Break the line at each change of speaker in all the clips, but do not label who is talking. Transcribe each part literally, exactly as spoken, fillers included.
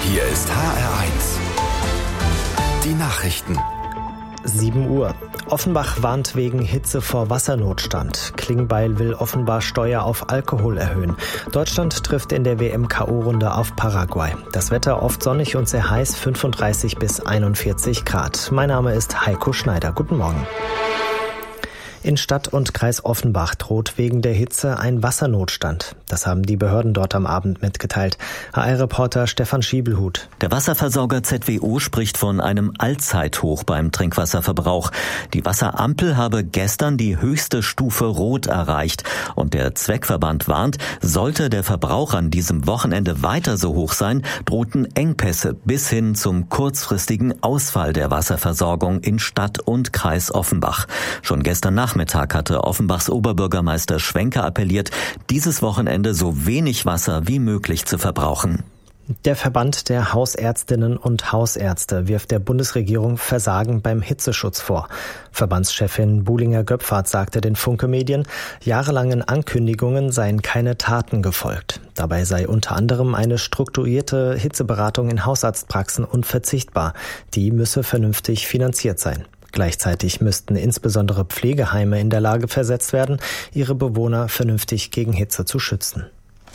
Hier ist H R eins. Die Nachrichten.
sieben Uhr. Offenbach warnt wegen Hitze vor Wassernotstand. Klingbeil will offenbar Steuer auf Alkohol erhöhen. Deutschland trifft in der W M-K O-Runde auf Paraguay. Das Wetter oft sonnig und sehr heiß, fünfunddreißig bis einundvierzig Grad. Mein Name ist Heiko Schneider. Guten Morgen. In Stadt und Kreis Offenbach droht wegen der Hitze ein Wassernotstand. Das haben die Behörden dort am Abend mitgeteilt. H R-Reporter Stefan Schiebelhut.
Der Wasserversorger Z W O spricht von einem Allzeithoch beim Trinkwasserverbrauch. Die Wasserampel habe gestern die höchste Stufe Rot erreicht. Und der Zweckverband warnt, sollte der Verbrauch an diesem Wochenende weiter so hoch sein, drohten Engpässe bis hin zum kurzfristigen Ausfall der Wasserversorgung in Stadt und Kreis Offenbach. Schon gestern Nachmittag Nachmittag hatte Offenbachs Oberbürgermeister Schwenker appelliert, dieses Wochenende so wenig Wasser wie möglich zu verbrauchen.
Der Verband der Hausärztinnen und Hausärzte wirft der Bundesregierung Versagen beim Hitzeschutz vor. Verbandschefin Buhlinger-Göpfert sagte den Funke Medien, jahrelangen Ankündigungen seien keine Taten gefolgt. Dabei sei unter anderem eine strukturierte Hitzeberatung in Hausarztpraxen unverzichtbar. Die müsse vernünftig finanziert sein. Gleichzeitig müssten insbesondere Pflegeheime in der Lage versetzt werden, ihre Bewohner vernünftig gegen Hitze zu schützen.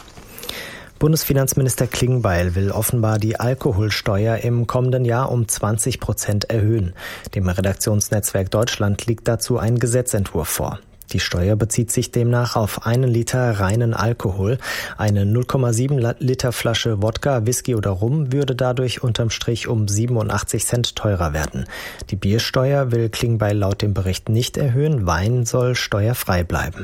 Bundesfinanzminister Klingbeil will offenbar die Alkoholsteuer im kommenden Jahr um zwanzig Prozent erhöhen. Dem Redaktionsnetzwerk Deutschland liegt dazu ein Gesetzentwurf vor. Die Steuer bezieht sich demnach auf einen Liter reinen Alkohol. Eine null Komma sieben Liter Flasche Wodka, Whisky oder Rum würde dadurch unterm Strich um siebenundachtzig Cent teurer werden. Die Biersteuer will Klingbeil laut dem Bericht nicht erhöhen. Wein soll steuerfrei bleiben.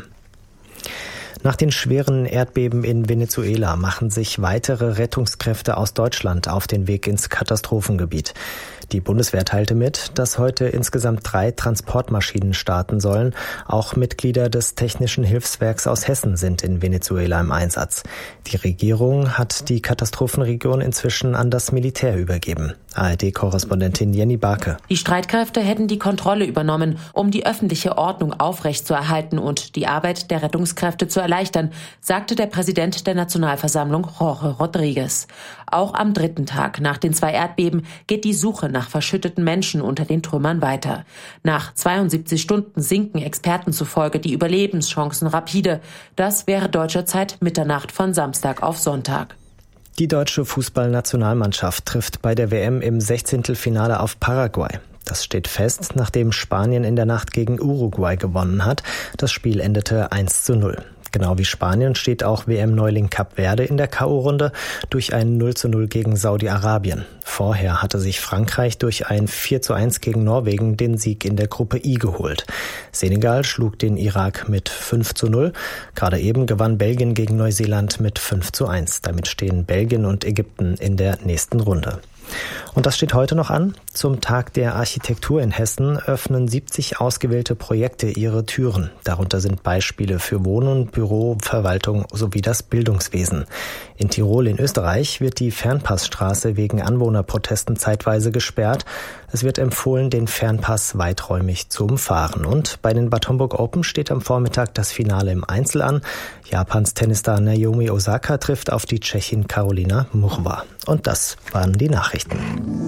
Nach den schweren Erdbeben in Venezuela machen sich weitere Rettungskräfte aus Deutschland auf den Weg ins Katastrophengebiet. Die Bundeswehr teilte mit, dass heute insgesamt drei Transportmaschinen starten sollen. Auch Mitglieder des Technischen Hilfswerks aus Hessen sind in Venezuela im Einsatz. Die Regierung hat die Katastrophenregion inzwischen an das Militär übergeben. A R D-Korrespondentin Jenny Barke.
Die Streitkräfte hätten die Kontrolle übernommen, um die öffentliche Ordnung aufrechtzuerhalten und die Arbeit der Rettungskräfte zu erleichtern, sagte der Präsident der Nationalversammlung Jorge Rodriguez. Auch am dritten Tag nach den zwei Erdbeben geht die Suche nach verschütteten Menschen unter den Trümmern weiter. Nach zweiundsiebzig Stunden sinken Experten zufolge die Überlebenschancen rapide. Das wäre deutscher Zeit Mitternacht von Samstag auf Sonntag.
Die deutsche Fußballnationalmannschaft trifft bei der W M im Sechzehntelfinale auf Paraguay. Das steht fest, nachdem Spanien in der Nacht gegen Uruguay gewonnen hat. Das Spiel endete eins zu null. Genau wie Spanien steht auch W M-Neuling Kap Verde in der K O-Runde durch ein null zu null gegen Saudi-Arabien. Vorher hatte sich Frankreich durch ein vier zu eins gegen Norwegen den Sieg in der Gruppe I geholt. Senegal schlug den Irak mit fünf zu null. Gerade eben gewann Belgien gegen Neuseeland mit fünf zu eins. Damit stehen Belgien und Ägypten in der nächsten Runde. Und das steht heute noch an. Zum Tag der Architektur in Hessen öffnen siebzig ausgewählte Projekte ihre Türen. Darunter sind Beispiele für Wohnen, Büro, Verwaltung sowie das Bildungswesen. In Tirol in Österreich wird die Fernpassstraße wegen Anwohnerprotesten zeitweise gesperrt. Es wird empfohlen, den Fernpass weiträumig zu umfahren. Und bei den Bad Homburg Open steht am Vormittag das Finale im Einzel an. Japans Tennisstar Naomi Osaka trifft auf die Tschechin Karolina Muchova. Und das waren die Nachrichten.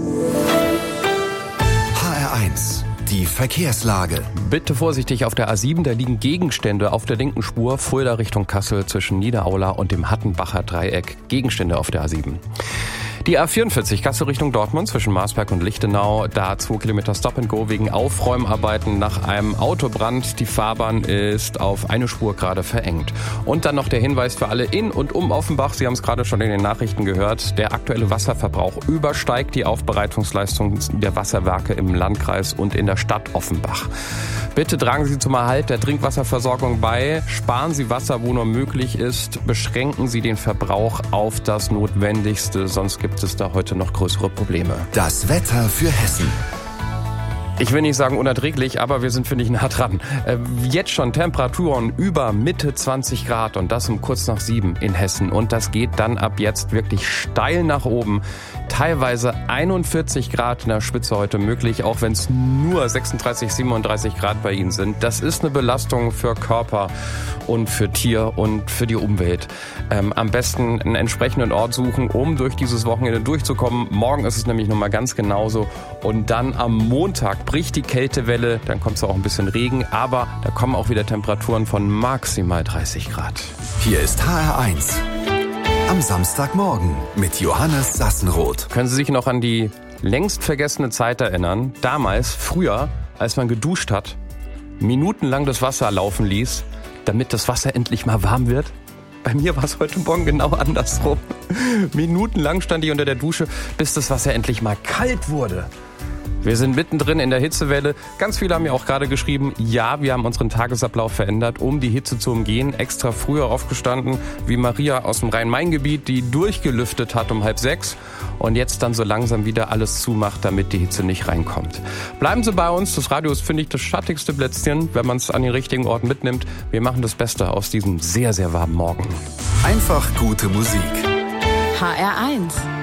H R eins. Die Verkehrslage.
Bitte vorsichtig auf der A sieben, da liegen Gegenstände auf der linken Spur, Fulda Richtung Kassel zwischen Niederaula und dem Hattenbacher Dreieck. Gegenstände auf der A sieben. Die A vierundvierzig Kassel Richtung Dortmund zwischen Marsberg und Lichtenau, da zwei Kilometer Stop and Go wegen Aufräumarbeiten nach einem Autobrand. Die Fahrbahn ist auf eine Spur gerade verengt. Und dann noch der Hinweis für alle in und um Offenbach, Sie haben es gerade schon in den Nachrichten gehört, der aktuelle Wasserverbrauch übersteigt die Aufbereitungsleistung der Wasserwerke im Landkreis und in der Stadt Offenbach. Bitte tragen Sie zum Erhalt der Trinkwasserversorgung bei, sparen Sie Wasser, wo nur möglich ist, beschränken Sie den Verbrauch auf das Notwendigste, sonst gibt es da heute noch größere Probleme.
Das Wetter für Hessen.
Ich will nicht sagen unerträglich, aber wir sind, finde ich, nah dran. Äh, jetzt schon Temperaturen über Mitte zwanzig Grad und das um kurz nach sieben in Hessen. Und das geht dann ab jetzt wirklich steil nach oben. Teilweise einundvierzig Grad in der Spitze heute möglich, auch wenn es nur sechsunddreißig, siebenunddreißig Grad bei Ihnen sind. Das ist eine Belastung für Körper und für Tier und für die Umwelt. Ähm, am besten einen entsprechenden Ort suchen, um durch dieses Wochenende durchzukommen. Morgen ist es nämlich nochmal ganz genauso. Und dann am Montag bricht die Kältewelle, dann kommt zwar auch ein bisschen Regen, aber da kommen auch wieder Temperaturen von maximal dreißig Grad.
Hier ist H R eins. Am Samstagmorgen mit Johannes Sassenroth.
Können Sie sich noch an die längst vergessene Zeit erinnern? Damals, früher, als man geduscht hat, minutenlang das Wasser laufen ließ, damit das Wasser endlich mal warm wird? Bei mir war es heute Morgen genau andersrum. Minutenlang stand ich unter der Dusche, bis das Wasser endlich mal kalt wurde. Wir sind mittendrin in der Hitzewelle. Ganz viele haben ja auch gerade geschrieben, ja, wir haben unseren Tagesablauf verändert, um die Hitze zu umgehen. Extra früher aufgestanden, wie Maria aus dem Rhein-Main-Gebiet, die durchgelüftet hat um halb sechs und jetzt dann so langsam wieder alles zumacht, damit die Hitze nicht reinkommt. Bleiben Sie bei uns. Das Radio ist, finde ich, das schattigste Plätzchen, wenn man es an den richtigen Ort mitnimmt. Wir machen das Beste aus diesem sehr, sehr warmen Morgen.
Einfach gute Musik.
H R eins.